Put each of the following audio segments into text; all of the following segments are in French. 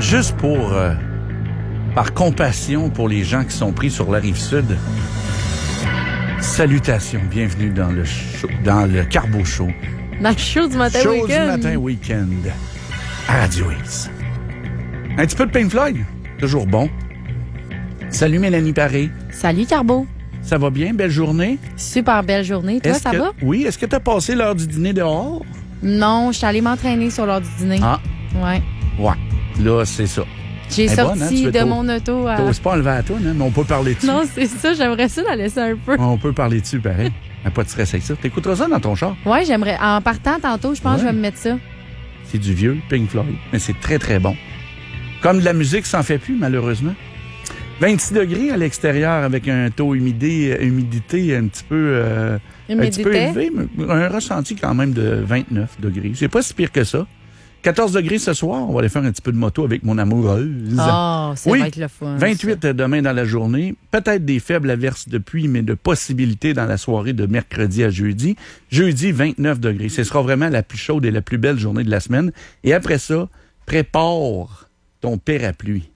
juste par compassion pour les gens qui sont pris sur la Rive-Sud, salutations, bienvenue dans le Carbo Show. Dans le show du matin Show week-end. du matin week-end à Radio X. Un petit peu de Pink Floyd, toujours bon. Salut Mélanie Paré. Salut Carbo. Ça va bien? Belle journée? Super belle journée. Toi, ça va? Oui. Est-ce que tu as passé l'heure du dîner dehors? Non, je suis allée m'entraîner sur l'heure du dîner. Ah. Ouais. Ouais. Là, c'est ça. J'ai sorti de mon auto à... T'oses pas enlever à toi, hein? Mais on peut parler dessus. Non, c'est ça. J'aimerais ça la laisser un peu. On peut parler dessus, pareil. Pas de stress avec ça. T'écouteras ça dans ton char? Ouais, j'aimerais. En partant tantôt, je pense que je vais me mettre ça. C'est du vieux Pink Floyd, mais c'est très, très bon. Comme de la musique, ça n'en fait plus, malheureusement. 26 degrés à l'extérieur avec un taux humidité un petit peu élevé, mais un ressenti quand même de 29 degrés. C'est pas si pire que ça. 14 degrés ce soir, on va aller faire un petit peu de moto avec mon amoureuse. Oh, ça va être le fun. 28 ça. Demain dans la journée. Peut-être des faibles averses de pluie, mais de possibilités dans la soirée de mercredi à jeudi. Jeudi, 29 degrés. Ce sera vraiment la plus chaude et la plus belle journée de la semaine. Et après ça, prépare ton parapluie.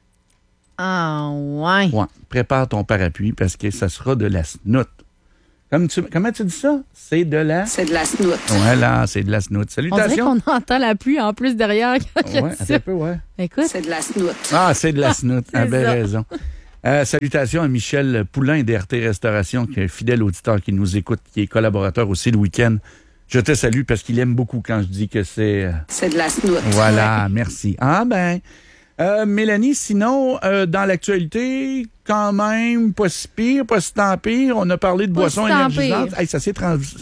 Ah, ouais. Ouais, prépare ton parapluie parce que ça sera de la snout. Comment tu dis ça? C'est de la snout. Voilà, c'est de la snout. Salutations. On dirait qu'on entend la pluie en plus derrière. Ouais, un peu, ouais. Écoute. C'est de la snout. Ah, c'est de la snout. Ah, bien raison. Salutations à Michel Poulain d'RT Restauration, qui est un fidèle auditeur qui nous écoute, qui est collaborateur aussi le week-end. Je te salue parce qu'il aime beaucoup quand je dis que c'est... C'est de la snout. Voilà, merci. Ah ben... Mélanie, sinon, dans l'actualité, quand même, pas si pire, pas si tant pire. On a parlé de boissons énergisantes. Hey, ça s'est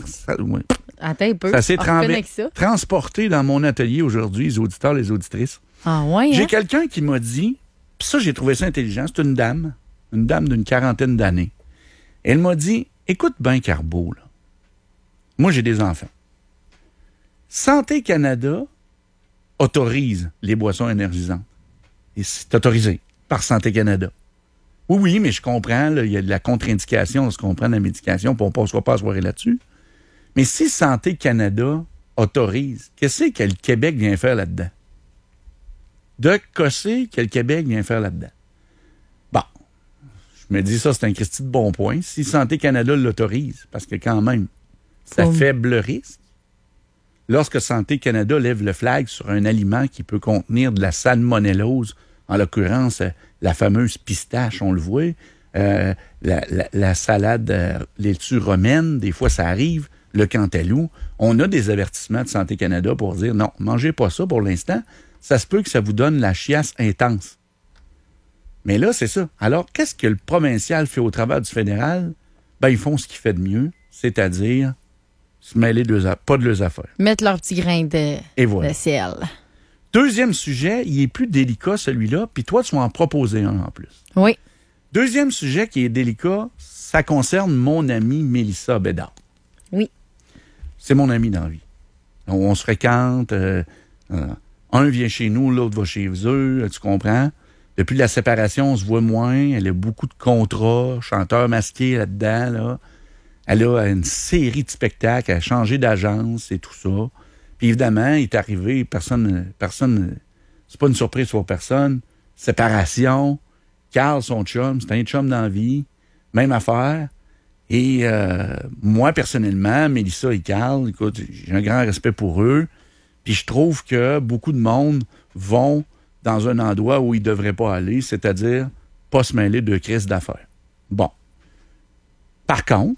Attends un peu. Ça s'est ça. transporté dans mon atelier aujourd'hui, les auditeurs, les auditrices. Ah ouais, J'ai quelqu'un qui m'a dit, pis ça, j'ai trouvé ça intelligent, c'est une dame d'une quarantaine d'années. Elle m'a dit, écoute bien, Carbo, là. Moi, j'ai des enfants. Santé Canada autorise les boissons énergisantes. Et c'est autorisé par Santé Canada. Oui, mais je comprends, il y a de la contre-indication lorsqu'on prend la médication, puis on ne passera pas à soirée là-dessus. Mais si Santé Canada autorise, qu'est-ce que le Québec vient faire là-dedans? De cosser que le Québec vient faire là-dedans. Bon, je me dis ça, c'est un Christy de bon point. Si Santé Canada l'autorise, parce que quand même, c'est à faible risque. Lorsque Santé Canada lève le flag sur un aliment qui peut contenir de la salmonellose, en l'occurrence, la fameuse pistache, on le voit, la salade laitue romaine, des fois ça arrive, le cantalou, on a des avertissements de Santé Canada pour dire non, mangez pas ça pour l'instant, ça se peut que ça vous donne la chiasse intense. Mais là, c'est ça. Alors, qu'est-ce que le provincial fait au travers du fédéral? Ben, ils font ce qu'il fait de mieux, c'est-à-dire se mêler pas de leurs affaires. Mettre leur petit grain de sel. Deuxième sujet, il est plus délicat celui-là, puis toi, tu vas en proposer un en plus. Oui. Deuxième sujet qui est délicat, ça concerne mon amie Mélissa Bédard. Oui. C'est mon amie dans la vie. On se fréquente, un vient chez nous, l'autre va chez eux, tu comprends? Depuis la séparation, on se voit moins, elle a beaucoup de contrats, chanteur masqué là-dedans, là. Elle a une série de spectacles, elle a changé d'agence et tout ça. Puis évidemment, il est arrivé, personne, c'est pas une surprise pour personne. Séparation, Carl, son chum, c'est un chum dans la vie, même affaire. Et moi, personnellement, Mélissa et Carl, écoute, j'ai un grand respect pour eux. Puis je trouve que beaucoup de monde vont dans un endroit où ils ne devraient pas aller, c'est-à-dire pas se mêler de crise d'affaires. Bon. Par contre,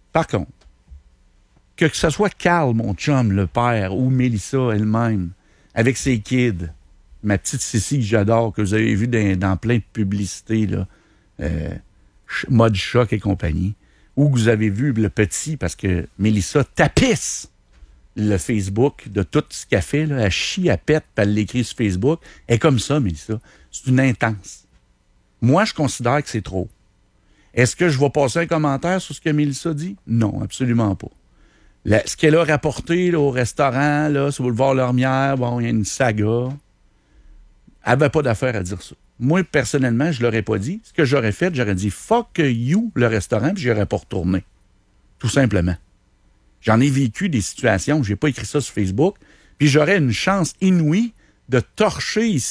que ce soit Carl, mon chum, le père, ou Mélissa elle-même, avec ses kids, ma petite Cécile que j'adore, que vous avez vu dans plein de publicités, là, Mode Choc et compagnie, ou que vous avez vu le petit, parce que Mélissa tapisse le Facebook de tout ce qu'elle fait, là, elle chie, elle pète, puis elle l'écrit sur Facebook. Elle est comme ça, Mélissa. C'est une intense. Moi, je considère que c'est trop. Est-ce que je vais passer un commentaire sur ce que Mélissa dit? Non, absolument pas. Ce qu'elle a rapporté là, au restaurant, là, sur Boulevard Lormière, bon, il y a une saga. Elle n'avait pas d'affaire à dire ça. Moi, personnellement, je ne l'aurais pas dit. Ce que j'aurais fait, j'aurais dit « fuck you » le restaurant, puis je n'aurais pas retourné. Tout simplement. J'en ai vécu des situations où je n'ai pas écrit ça sur Facebook, puis j'aurais une chance inouïe de torcher ici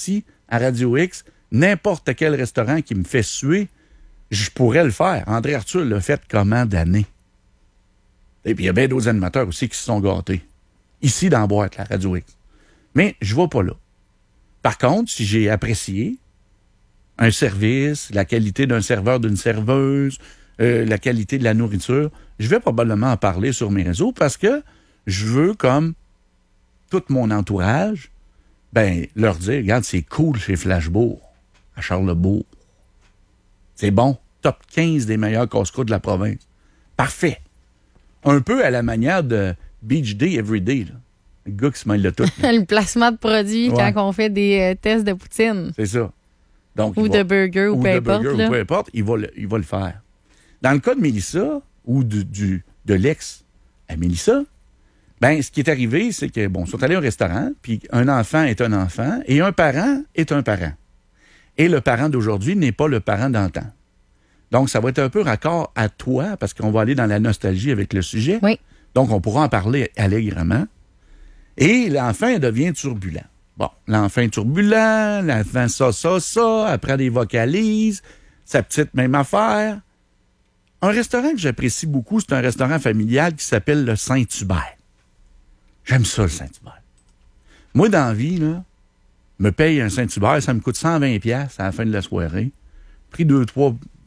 à Radio X, n'importe quel restaurant qui me fait suer, je pourrais le faire. André Arthur l'a fait comment d'années? Et puis, il y a bien d'autres animateurs aussi qui se sont gâtés. Ici, dans la boîte, la Radio X. Mais je ne vais pas là. Par contre, si j'ai apprécié un service, la qualité d'un serveur, d'une serveuse, la qualité de la nourriture, je vais probablement en parler sur mes réseaux parce que je veux, comme tout mon entourage, leur dire, regarde, c'est cool chez Flashbourg, à Charlesbourg. C'est bon. Top 15 des meilleurs casse-croûtes de la province. Parfait. Un peu à la manière de Beach Day Everyday, là. Le gars qui se mêle de tout. Le placement de produits quand on fait des tests de poutine. C'est ça. Donc, ou de burger, ou peu importe. Il va le faire. Dans le cas de Mélissa, ou de l'ex à Mélissa, ce qui est arrivé, c'est que, ils sont allés au restaurant, puis un enfant est un enfant, et un parent est un parent. Et le parent d'aujourd'hui n'est pas le parent d'antan. Donc, ça va être un peu raccord à toi, parce qu'on va aller dans la nostalgie avec le sujet. Oui. Donc, on pourra en parler allègrement. Et l'enfant devient turbulent. Bon, l'enfant est turbulent, l'enfant ça, après des vocalises, sa petite même affaire. Un restaurant que j'apprécie beaucoup, c'est un restaurant familial qui s'appelle le Saint-Hubert. J'aime ça, le Saint-Hubert. Moi, dans la vie, là, me paye un Saint-Hubert, ça me coûte 120$ à la fin de la soirée. Pris 2-3